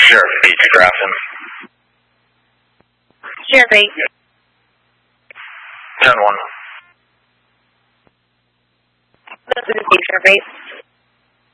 Sheriff 8 to Grafton. Sheriff 8. 10-1. This is Sheriff 8.